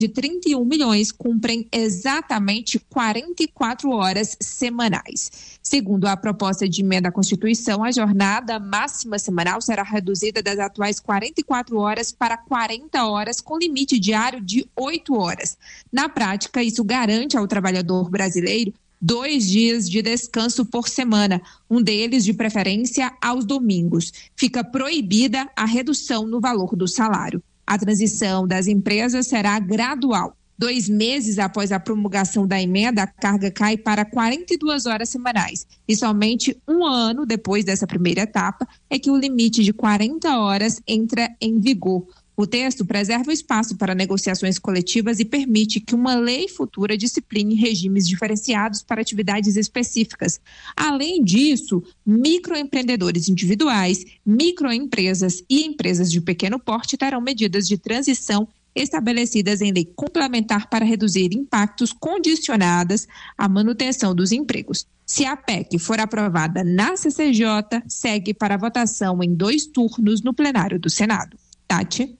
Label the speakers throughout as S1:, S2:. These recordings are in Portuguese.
S1: de 31 milhões cumprem exatamente 44 horas semanais. Segundo a proposta de emenda à Constituição, a jornada máxima semanal será reduzida das atuais 44 horas para 40 horas, com limite diário de 8 horas. Na prática, isso garante ao trabalhador brasileiro 2 dias de descanso por semana, um deles de preferência aos domingos. Fica proibida a redução no valor do salário. A transição das empresas será gradual. 2 meses após a promulgação da emenda, a carga cai para 42 horas semanais. E somente 1 ano depois dessa primeira etapa é que o limite de 40 horas entra em vigor. O texto preserva o espaço para negociações coletivas e permite que uma lei futura discipline regimes diferenciados para atividades específicas. Além disso, microempreendedores individuais, microempresas e empresas de pequeno porte terão medidas de transição estabelecidas em lei complementar para reduzir impactos condicionadas à manutenção dos empregos. Se a PEC for aprovada na CCJ, segue para votação em 2 turnos no plenário do Senado. Tati?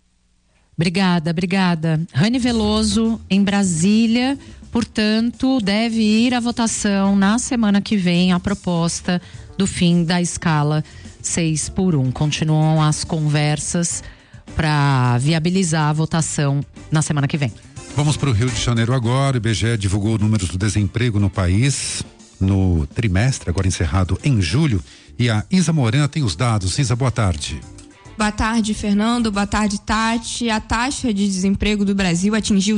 S2: Obrigada. Rani Veloso, em Brasília, portanto, deve ir à votação na semana que vem a proposta do fim da escala 6x1. Continuam as conversas para viabilizar a votação na semana que vem.
S3: Vamos para o Rio de Janeiro agora. O IBGE divulgou números do desemprego no país no trimestre, agora encerrado em julho. E a Isa Morena tem os dados. Isa, boa tarde.
S4: Boa tarde, Fernando. Boa tarde, Tati. A taxa de desemprego do Brasil atingiu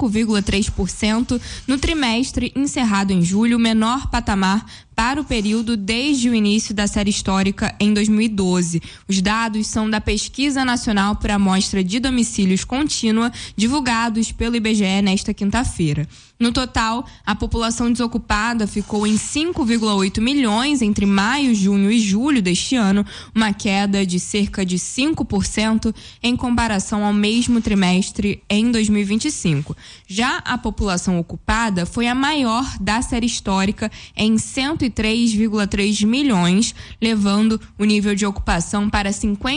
S4: 5,3% no trimestre encerrado em julho, o menor patamar para o período desde o início da série histórica em 2012. Os dados são da Pesquisa Nacional por Amostra de Domicílios Contínua, divulgados pelo IBGE nesta quinta-feira. No total, a população desocupada ficou em 5,8 milhões entre maio, junho e julho deste ano, uma queda de cerca de 5% em comparação ao mesmo trimestre em 2025. Já a população ocupada foi a maior da série histórica em 103,3 milhões, levando o nível de ocupação para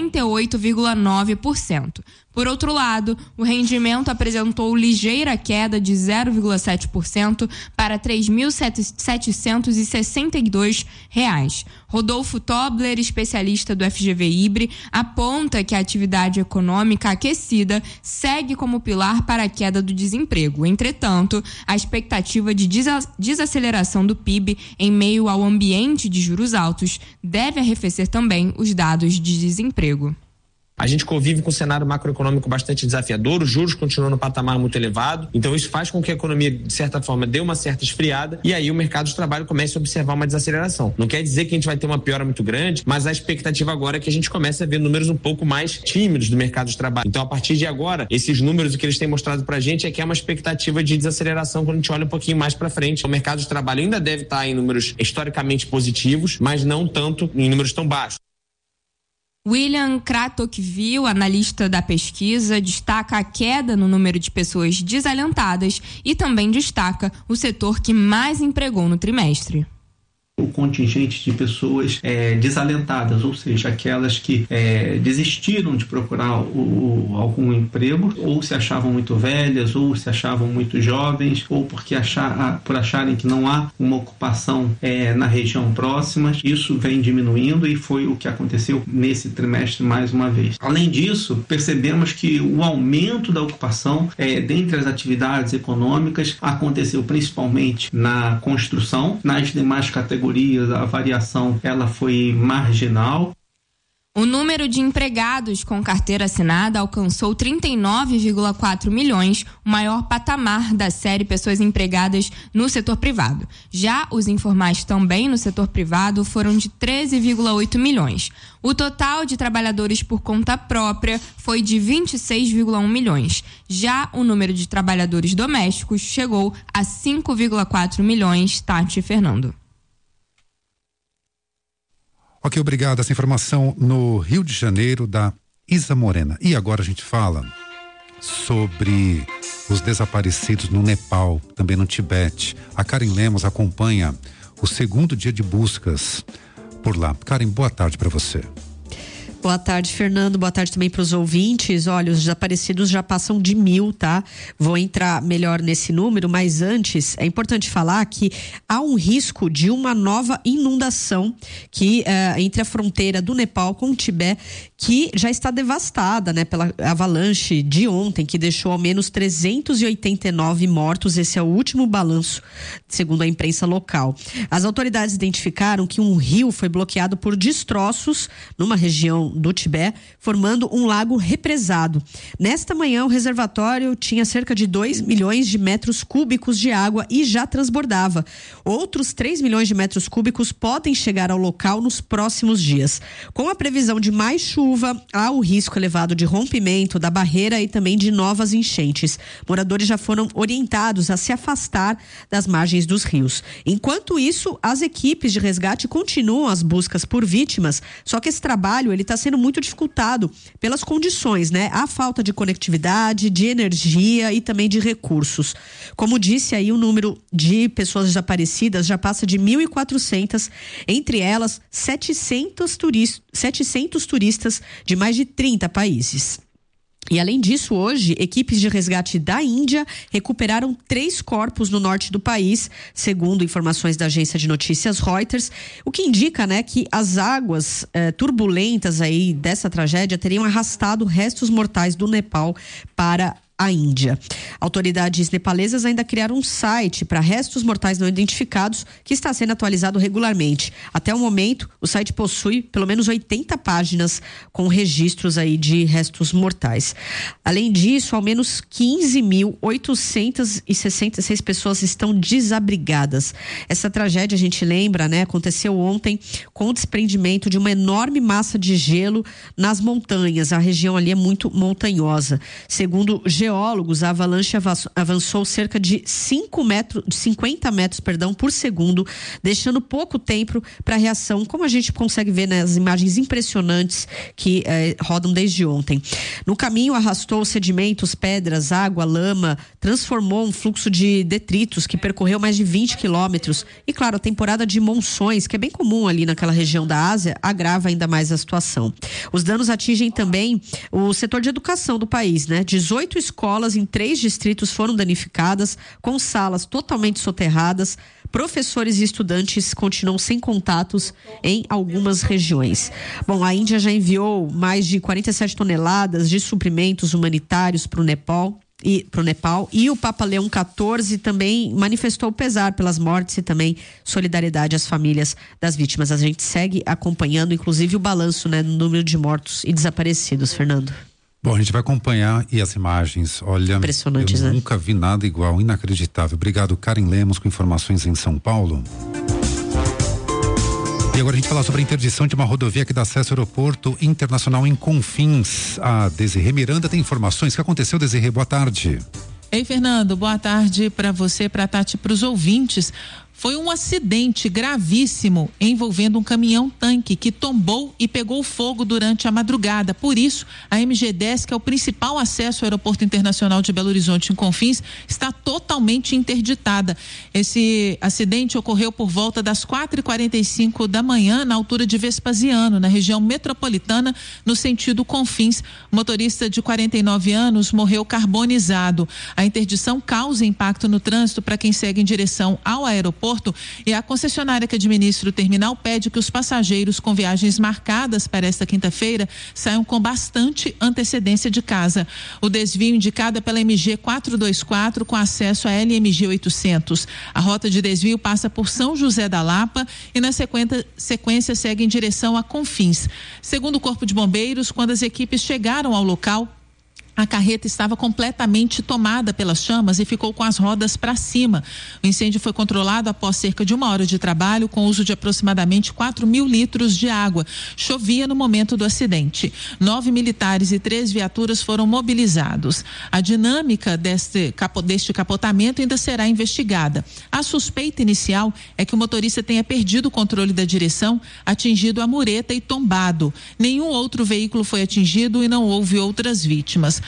S4: 58,9%. Por outro lado, o rendimento apresentou ligeira queda de 0,7% para R$ 3.762. Rodolfo Tobler, especialista do FGV IBRE, aponta que a atividade econômica aquecida segue como pilar para a queda do desemprego. Entretanto, a expectativa de desaceleração do PIB em meio ao ambiente de juros altos deve arrefecer também os dados de desemprego.
S5: A gente convive com um cenário macroeconômico bastante desafiador, os juros continuam no patamar muito elevado, então isso faz com que a economia, de certa forma, dê uma certa esfriada e aí o mercado de trabalho comece a observar uma desaceleração. Não quer dizer que a gente vai ter uma piora muito grande, mas a expectativa agora é que a gente comece a ver números um pouco mais tímidos do mercado de trabalho. Então, a partir de agora, esses números, o que eles têm mostrado pra gente é que é uma expectativa de desaceleração quando a gente olha um pouquinho mais pra frente. O mercado de trabalho ainda deve estar em números historicamente positivos, mas não tanto em números tão baixos.
S4: William Kratokville, analista da pesquisa, destaca a queda no número de pessoas desalentadas e também destaca o setor que mais empregou no trimestre.
S6: O contingente de pessoas desalentadas, ou seja, aquelas que desistiram de procurar algum emprego, ou se achavam muito velhas, ou se achavam muito jovens, ou porque por acharem que não há uma ocupação na região próxima. Isso vem diminuindo e foi o que aconteceu nesse trimestre mais uma vez. Além disso, percebemos que o aumento da ocupação dentre as atividades econômicas aconteceu principalmente na construção. Nas demais categorias, a variação ela foi marginal.
S4: O número de empregados com carteira assinada alcançou 39,4 milhões, o maior patamar da série pessoas empregadas no setor privado. Já os informais também no setor privado foram de 13,8 milhões. O total de trabalhadores por conta própria foi de 26,1 milhões. Já o número de trabalhadores domésticos chegou a 5,4 milhões. Tati e Fernando.
S3: Ok, obrigado. Essa informação no Rio de Janeiro da Isa Morena. E agora a gente fala sobre os desaparecidos no Nepal, também no Tibete. A Karen Lemos acompanha o segundo dia de buscas por lá. Karen, boa tarde para você.
S7: Boa tarde, Fernando. Boa tarde também para os ouvintes. Olha, os desaparecidos já passam de 1.000, tá? Vou entrar melhor nesse número, mas antes é importante falar que há um risco de uma nova inundação que entre a fronteira do Nepal com o Tibete, que já está devastada, né, pela avalanche de ontem, que deixou ao menos 389 mortos. Esse é o último balanço, segundo a imprensa local. As autoridades identificaram que um rio foi bloqueado por destroços numa região do Tibete, formando um lago represado. Nesta manhã, o reservatório tinha cerca de 2 milhões de metros cúbicos de água e já transbordava. Outros 3 milhões de metros cúbicos podem chegar ao local nos próximos dias. Com a previsão de mais chuva, há o risco elevado de rompimento da barreira e também de novas enchentes. Moradores já foram orientados a se afastar das margens dos rios. Enquanto isso, as equipes de resgate continuam as buscas por vítimas, só que esse trabalho ele está sendo muito dificultado pelas condições, né? A falta de conectividade, de energia e também de recursos. Como disse aí, o número de pessoas desaparecidas já passa de 1.400, entre elas 700 turistas de mais de 30 países. E além disso, hoje, equipes de resgate da Índia recuperaram 3 corpos no norte do país, segundo informações da agência de notícias Reuters, o que indica, né, que as águas turbulentas aí dessa tragédia teriam arrastado restos mortais do Nepal para a Índia. Autoridades nepalesas ainda criaram um site para restos mortais não identificados que está sendo atualizado regularmente. Até o momento, o site possui pelo menos 80 páginas com registros aí de restos mortais. Além disso, ao menos 15.866 pessoas estão desabrigadas. Essa tragédia, a gente lembra, né, aconteceu ontem com o desprendimento de uma enorme massa de gelo nas montanhas. A região ali é muito montanhosa. Segundo geólogos, a avalanche avançou cerca de 50 metros por segundo, deixando pouco tempo para a reação, como a gente consegue ver nas imagens impressionantes que rodam desde ontem. No caminho, arrastou sedimentos, pedras, água, lama, transformou um fluxo de detritos que percorreu mais de 20 quilômetros. E, claro, a temporada de monções, que é bem comum ali naquela região da Ásia, agrava ainda mais a situação. Os danos atingem também o setor de educação do país, né? 18 escolas em 3 distritos foram danificadas, com salas totalmente soterradas. Professores e estudantes continuam sem contatos em algumas regiões. Bom, a Índia já enviou mais de 47 toneladas de suprimentos humanitários para o Nepal. E o Papa Leão XIV também manifestou pesar pelas mortes e também solidariedade às famílias das vítimas. A gente segue acompanhando, inclusive, o balanço, né, no número de mortos e desaparecidos, Fernando.
S3: Bom, a gente vai acompanhar e as imagens, olha,
S7: impressionantes,
S3: eu nunca vi nada igual, inacreditável. Obrigado, Karen Lemos, com informações em São Paulo. E agora a gente fala sobre a interdição de uma rodovia que dá acesso ao aeroporto internacional em Confins. A Desirê Miranda tem informações. O que aconteceu, Desirê? Boa tarde.
S8: Ei, Fernando, boa tarde para você, para a Tati, para os ouvintes. Foi um acidente gravíssimo envolvendo um caminhão-tanque que tombou e pegou fogo durante a madrugada. Por isso, a MG10, que é o principal acesso ao Aeroporto Internacional de Belo Horizonte em Confins, está totalmente interditada. Esse acidente ocorreu por volta das 4h45 da manhã, na altura de Vespasiano, na região metropolitana, no sentido Confins. O motorista de 49 anos morreu carbonizado. A interdição causa impacto no trânsito para quem segue em direção ao aeroporto, e a concessionária que administra o terminal pede que os passageiros com viagens marcadas para esta quinta-feira saiam com bastante antecedência de casa. O desvio indicado é pela MG 424 com acesso à LMG 800. A rota de desvio passa por São José da Lapa e na sequência segue em direção a Confins. Segundo o Corpo de Bombeiros, quando as equipes chegaram ao local, a carreta estava completamente tomada pelas chamas e ficou com as rodas para cima. O incêndio foi controlado após cerca de 1 hora de trabalho, com uso de aproximadamente 4.000 litros de água. Chovia no momento do acidente. 9 militares e 3 viaturas foram mobilizados. A dinâmica deste capotamento ainda será investigada. A suspeita inicial é que o motorista tenha perdido o controle da direção, atingido a mureta e tombado. Nenhum outro veículo foi atingido e não houve outras vítimas.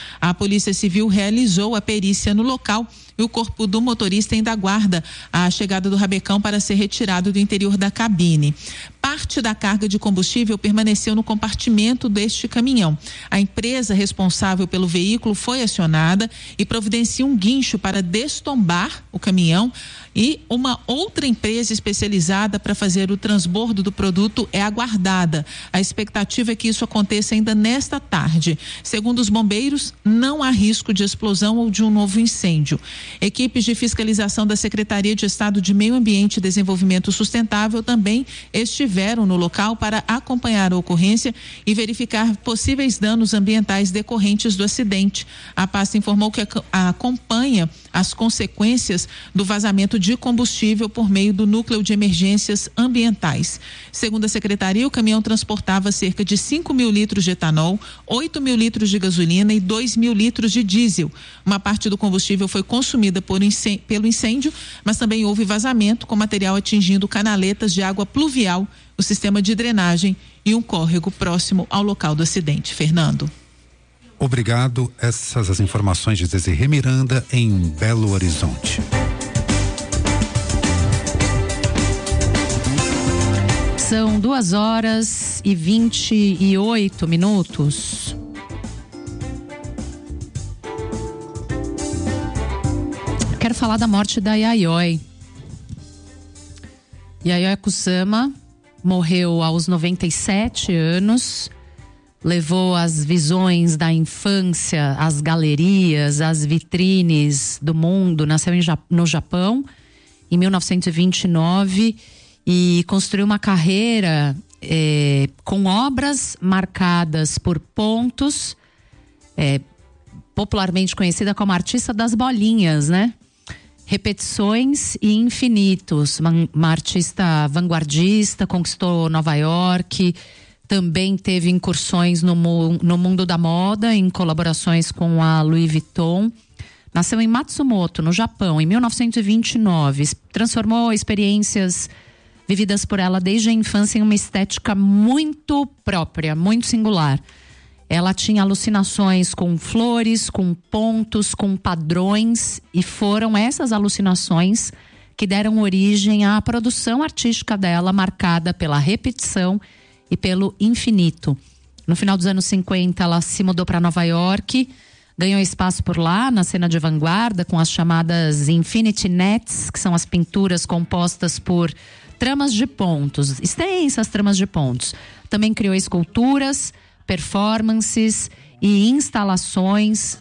S8: A Polícia Civil realizou a perícia no local e o corpo do motorista ainda aguarda a chegada do rabecão para ser retirado do interior da cabine. Parte da carga de combustível permaneceu no compartimento deste caminhão. A empresa responsável pelo veículo foi acionada e providencia um guincho para destombar o caminhão, e uma outra empresa especializada para fazer o transbordo do produto é aguardada. A expectativa é que isso aconteça ainda nesta tarde. Segundo os bombeiros, não há risco de explosão ou de um novo incêndio. Equipes de fiscalização da Secretaria de Estado de Meio Ambiente e Desenvolvimento Sustentável também estiveram no local para acompanhar a ocorrência e verificar possíveis danos ambientais decorrentes do acidente. A pasta informou que acompanha as consequências do vazamento de combustível por meio do Núcleo de Emergências Ambientais. Segundo a Secretaria, o caminhão transportava cerca de 5.000 litros de etanol, 8.000 litros de gasolina e 2.000 litros de diesel. Uma parte do combustível foi consumida pelo incêndio, mas também houve vazamento, com material atingindo canaletas de água pluvial, o sistema de drenagem e um córrego próximo ao local do acidente. Fernando.
S3: Obrigado. Essas as informações de Desirê Miranda em Belo Horizonte.
S2: São 2h28. Quero falar da morte da Yayoi. Yayoi Kusama morreu aos 97 anos, levou as visões da infância, as galerias, as vitrines do mundo. Nasceu no Japão em 1929 e construiu uma carreira com obras marcadas por pontos, popularmente conhecida como artista das bolinhas, né? Repetições e infinitos. Uma artista vanguardista, conquistou Nova York, também teve incursões no mundo da moda, em colaborações com a Louis Vuitton. Nasceu em Matsumoto, no Japão, em 1929. Transformou experiências vividas por ela desde a infância em uma estética muito própria, muito singular. Ela tinha alucinações com flores, com pontos, com padrões, e foram essas alucinações que deram origem à produção artística dela, marcada pela repetição e pelo infinito. No final dos anos 50, ela se mudou para Nova York, ganhou espaço por lá na cena de vanguarda com as chamadas Infinity Nets, que são as pinturas compostas por tramas de pontos, extensas tramas de pontos. Também criou esculturas, performances e instalações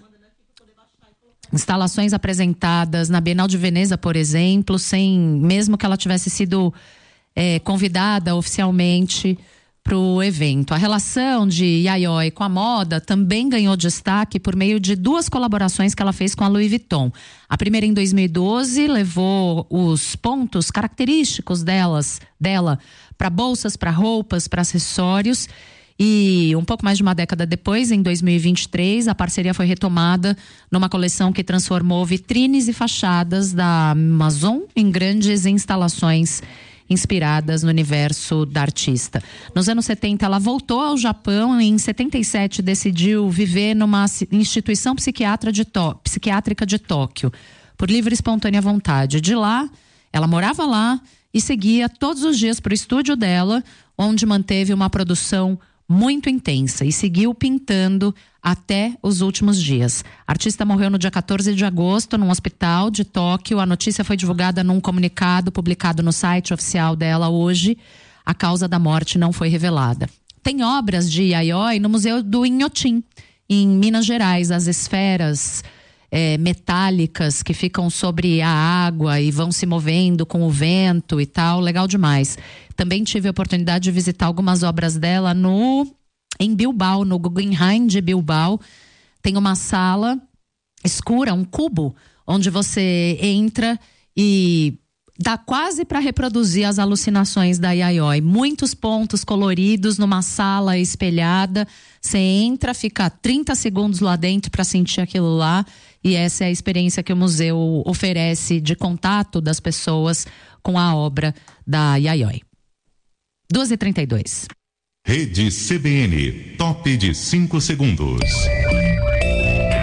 S2: apresentadas na Bienal de Veneza, por exemplo, mesmo que ela tivesse sido convidada oficialmente para o evento. A relação de Yayoi com a moda também ganhou destaque por meio de duas colaborações que ela fez com a Louis Vuitton. A primeira, em 2012, levou os pontos característicos dela para bolsas, para roupas, para acessórios. E um pouco mais de uma década depois, em 2023, a parceria foi retomada numa coleção que transformou vitrines e fachadas da Amazon em grandes instalações inspiradas no universo da artista. Nos anos 70, ela voltou ao Japão e em 77 decidiu viver numa instituição psiquiátrica de Tóquio, por livre e espontânea vontade. De lá, ela morava lá e seguia todos os dias para o estúdio dela, onde manteve uma produção muito intensa e seguiu pintando até os últimos dias. A artista morreu no dia 14 de agosto num hospital de Tóquio. A notícia foi divulgada num comunicado publicado no site oficial dela hoje. A causa da morte não foi revelada. Tem obras de Yayoi no Museu do Inhotim, em Minas Gerais. As esferas metálicas que ficam sobre a água e vão se movendo com o vento e tal, legal demais. Também tive a oportunidade de visitar algumas obras dela em Bilbao, no Guggenheim de Bilbao. Tem uma sala escura, um cubo, onde você entra e dá quase para reproduzir as alucinações da Yayoi. Muitos pontos coloridos numa sala espelhada. Você entra, fica 30 segundos lá dentro para sentir aquilo lá. E essa é a experiência que o museu oferece de contato das pessoas com a obra da Yayoi. 2h32.
S9: Rede CBN, top de 5 segundos.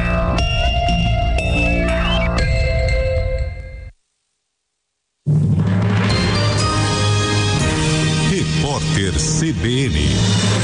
S9: CBN.